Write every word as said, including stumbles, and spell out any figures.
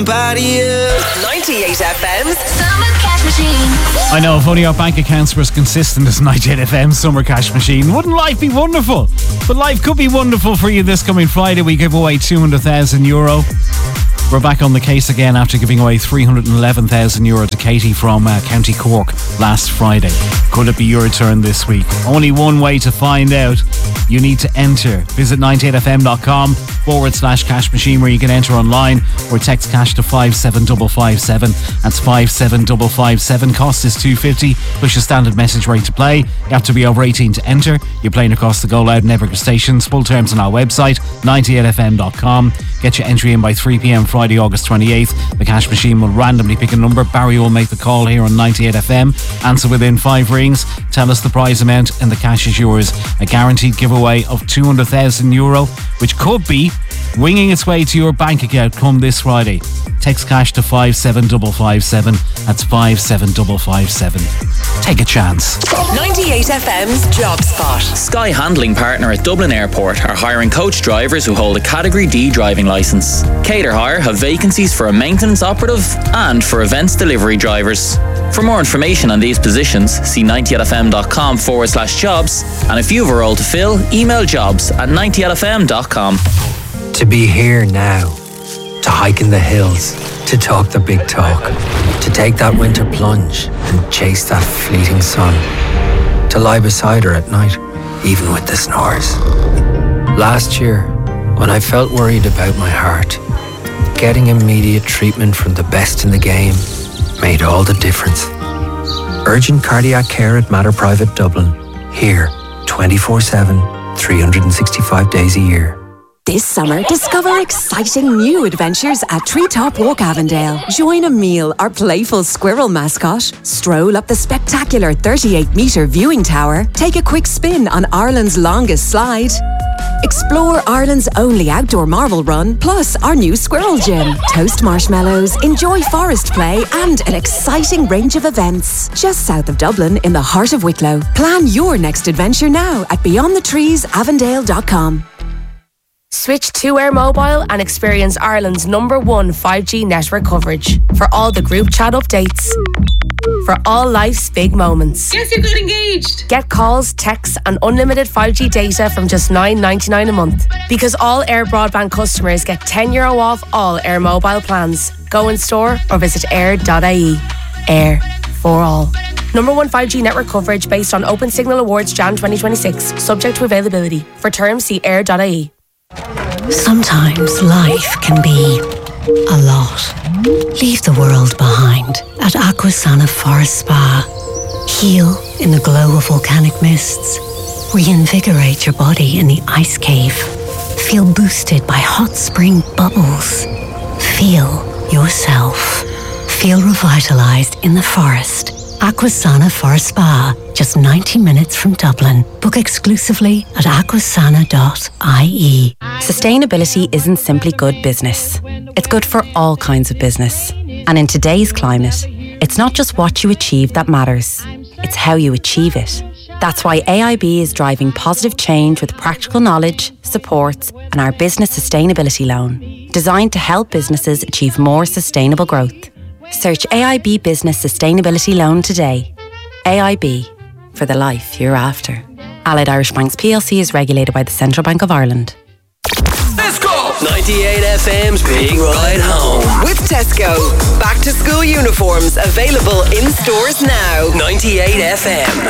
ninety-eight F M's Summer Cash Machine. I know, if only our bank accounts were as consistent as ninety-eight F M's Summer Cash Machine, wouldn't life be wonderful? But life could be wonderful for you this coming Friday. We give away two hundred thousand euro. We're back on the case again after giving away three hundred eleven thousand euro to Katie from uh, County Cork last Friday. Could it be your turn this week? Only one way to find out. You need to enter. Visit ninety-eight f m dot com forward slash cash machine where you can enter online or text cash to five seven five five seven. That's five seven five five seven. Cost is two fifty. Push a standard message rate to play. You have to be over eighteen to enter. You're playing across the Go Loud Network stations. Full terms on our website, ninety-eight f m dot com. Get your entry in by three p m Friday, August twenty-eighth. The cash machine will randomly pick a number. Barry will make the call here on ninety-eight F M. Answer within five rings. Tell us the prize amount and the cash is yours. A guaranteed giveaway of two hundred thousand euro, which could be winging its way to your bank account come this Friday. Text cash to five seven five five seven. That's five seven five five seven. Take a chance. ninety-eight F M's Job Spot. Sky Handling Partner at Dublin Airport are hiring coach drivers who hold a Category D driving licence. Cater Hire have vacancies for a maintenance operative and for events delivery drivers. For more information on these positions, see ninety-eight f m dot com forward slash jobs. And if you have a role to fill, email jobs at ninety-eight f m dot com. To be here now, to hike in the hills, to talk the big talk, to take that winter plunge and chase that fleeting sun, to lie beside her at night, even with the snores. Last year, when I felt worried about my heart, getting immediate treatment from the best in the game made all the difference. Urgent cardiac care at Mater Private Dublin, here twenty-four seven, three hundred sixty-five days a year. This summer, discover exciting new adventures at Treetop Walk Avondale. Join Emile, our playful squirrel mascot, stroll up the spectacular thirty-eight metre viewing tower, take a quick spin on Ireland's longest slide, explore Ireland's only outdoor marble run, plus our new squirrel gym, toast marshmallows, enjoy forest play and an exciting range of events. Just south of Dublin in the heart of Wicklow. Plan your next adventure now at beyond the trees avondale dot com. Switch to Air Mobile and experience Ireland's number one five G network coverage for all the group chat updates. For all life's big moments. Yes, you got engaged. Get calls, texts and unlimited five G data from just nine ninety-nine a month. Because all Air broadband customers get ten euro off all Air Mobile plans. Go in store or visit air dot I E. Air for all. Number one five G network coverage based on Open Signal Awards January twenty twenty-six. Subject to availability. For terms, see air dot I E. Sometimes life can be a lot. Leave the world behind at Aquasana Forest Spa. Heal in the glow of volcanic mists. Reinvigorate your body in the ice cave. Feel boosted by hot spring bubbles. Feel yourself. Feel revitalized in the forest. Aquasana Forest Spa, just ninety minutes from Dublin. Book exclusively at aquasana dot I E. Sustainability isn't simply good business. It's good for all kinds of business. And in today's climate, it's not just what you achieve that matters. It's how you achieve it. That's why A I B is driving positive change with practical knowledge, supports, and our business sustainability loan, designed to help businesses achieve more sustainable growth. Search A I B Business Sustainability Loan today. A I B, for the life you're after. Allied Irish Banks P L C is regulated by the Central Bank of Ireland. Let's go! ninety-eight F M's Big Ride Home. With Tesco. Back to school uniforms available in stores now. ninety-eight F M.